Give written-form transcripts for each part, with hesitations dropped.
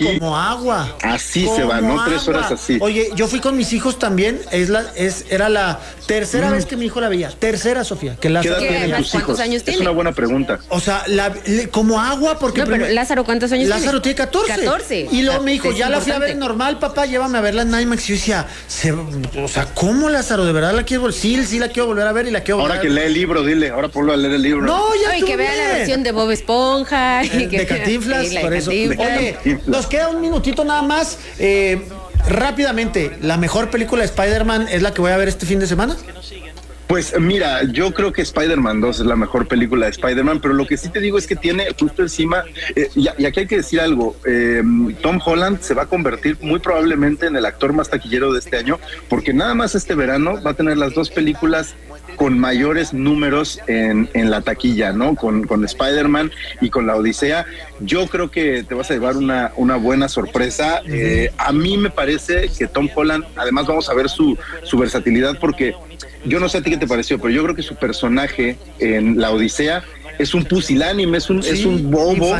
aquí como agua. Así se va, ¿no? 3 horas así. Oye, yo fui con mis hijos también. Era la tercera vez que mi hijo la veía. Tercera, Sofía. ¿Qué edad tienen tus hijos? Años es una buena pregunta. O sea, como agua, porque... No, pero Lázaro, ¿cuántos años Lázaro tiene 14. 14. Y luego me dijo, ya la fui a ver normal, papá, llévame a verla en IMAX. Y yo decía, o sea, ¿cómo, Lázaro? ¿De verdad la quieres volver? Sí, la quiero volver a ver y la quiero volver Ahora que lee el libro, dile, ahora ponlo a leer el libro. No, ya y que vea la versión de Bob Esponja. De Cantinflas, por eso. Oye, nos queda un minutito nada más. Rápidamente, ¿la mejor película de Spider-Man es la que voy a ver este fin de semana? Pues mira, yo creo que Spider-Man 2 es la mejor película de Spider-Man, pero lo que sí te digo es que tiene justo encima, y aquí hay que decir algo, Tom Holland se va a convertir muy probablemente en el actor más taquillero de este año, porque nada más este verano va a tener las 2 películas con mayores números en la taquilla, ¿no? Con Spider-Man y con la Odisea. Yo creo que te vas a llevar una buena sorpresa. A mí me parece que Tom Holland, además vamos a ver su versatilidad, porque yo no sé a ti qué te pareció, pero yo creo que su personaje en la Odisea es un pusilánime, es un bobo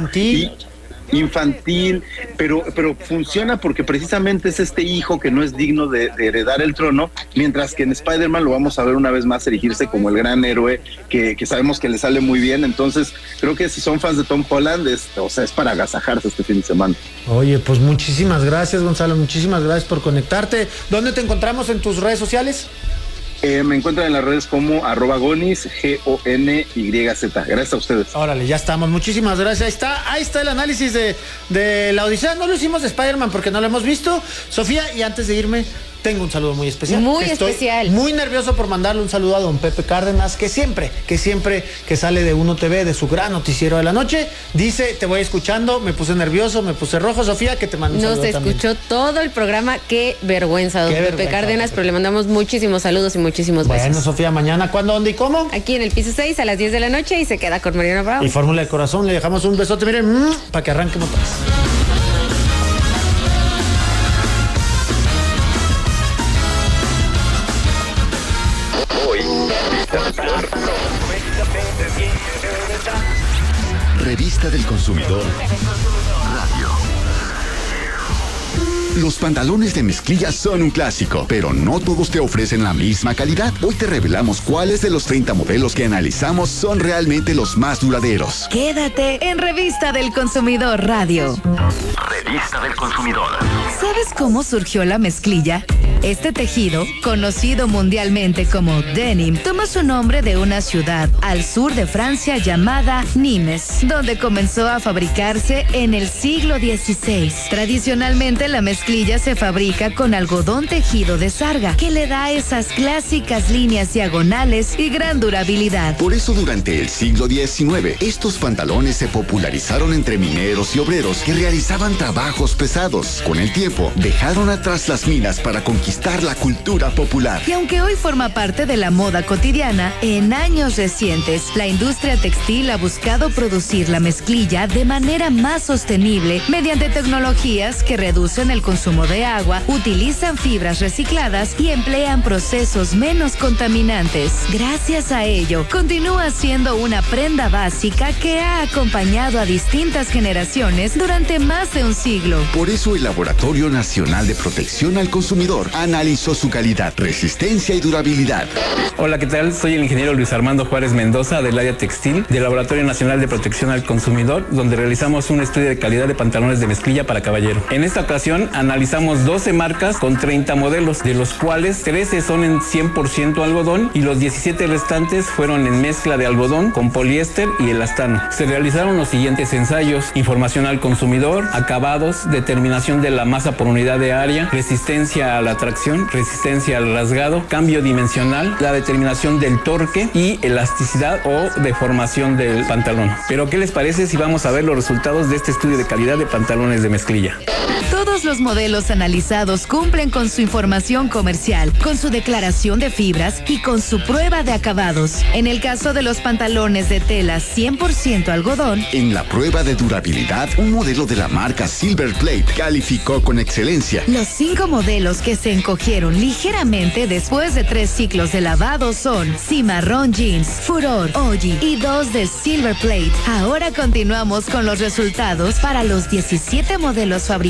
infantil, pero funciona porque precisamente es este hijo que no es digno de heredar el trono, mientras que en Spider-Man lo vamos a ver una vez más erigirse como el gran héroe que sabemos que le sale muy bien. Entonces creo que si son fans de Tom Holland, es para agasajarse este fin de semana. Oye, pues muchísimas gracias, Gonzalo, muchísimas gracias por conectarte. ¿Dónde te encontramos en tus redes sociales? Me encuentran en las redes como @Gonis, GONYZ. Gracias a ustedes. Órale, ya estamos. Muchísimas gracias. Ahí está el análisis de la Odisea. No lo hicimos de Spider-Man porque no lo hemos visto. Sofía, y antes de irme, tengo un saludo muy especial. Muy especial. Muy nervioso por mandarle un saludo a don Pepe Cárdenas, que siempre que sale de Uno TV, de su gran noticiero de la noche, dice, te voy escuchando, me puse nervioso, me puse rojo. Sofía, que te mando un saludo también. Nos escuchó todo el programa. Qué vergüenza, don Pepe Cárdenas, pero le mandamos muchísimos saludos y muchísimos besos. Bueno, Sofía, mañana, ¿cuándo, dónde y cómo? Aquí en el piso 6 a las 10 de la noche y se queda con Mariana Bravo. Y Fórmula del Corazón, le dejamos un besote, miren, para que arranque motores. Revista del Consumidor Radio. Los pantalones de mezclilla son un clásico, pero no todos te ofrecen la misma calidad. Hoy te revelamos cuáles de los 30 modelos que analizamos son realmente los más duraderos. Quédate en Revista del Consumidor Radio. Revista del Consumidor. ¿Sabes cómo surgió la mezclilla? Este tejido, conocido mundialmente como denim, toma su nombre de una ciudad al sur de Francia llamada Nimes, donde comenzó a fabricarse en el siglo XVI. Tradicionalmente la mezclilla se fabrica con algodón tejido de sarga, que le da esas clásicas líneas diagonales y gran durabilidad. Por eso durante el siglo XIX, estos pantalones se popularizaron entre mineros y obreros que realizaban trabajos pesados. Con el tiempo, dejaron atrás las minas para conquistar la cultura popular. Y aunque hoy forma parte de la moda cotidiana, en años recientes, la industria textil ha buscado producir la mezclilla de manera más sostenible mediante tecnologías que reducen el consumo de agua, utilizan fibras recicladas y emplean procesos menos contaminantes. Gracias a ello, continúa siendo una prenda básica que ha acompañado a distintas generaciones durante más de un siglo. Por eso el Laboratorio Nacional de Protección al Consumidor analizó su calidad, resistencia y durabilidad. Hola, ¿qué tal? Soy el ingeniero Luis Armando Juárez Mendoza del área textil del Laboratorio Nacional de Protección al Consumidor, donde realizamos un estudio de calidad de pantalones de mezclilla para caballero. En esta ocasión analizamos 12 marcas con 30 modelos, de los cuales 13 son en 100% algodón y los 17 restantes fueron en mezcla de algodón con poliéster y elastano. Se realizaron los siguientes ensayos: información al consumidor, acabados, determinación de la masa por unidad de área, resistencia a la tracción, resistencia al rasgado, cambio dimensional, la determinación del torque y elasticidad o deformación del pantalón. Pero ¿qué les parece si vamos a ver los resultados de este estudio de calidad de pantalones de mezclilla? Todos los modelos analizados cumplen con su información comercial, con su declaración de fibras y con su prueba de acabados. En el caso de los pantalones de tela 100% algodón, en la prueba de durabilidad, un modelo de la marca Silver Plate calificó con excelencia. Los 5 modelos que se encogieron ligeramente después de 3 ciclos de lavado son Cimarrón Jeans, Furor, Oji y 2 de Silver Plate. Ahora continuamos con los resultados para los 17 modelos fabricados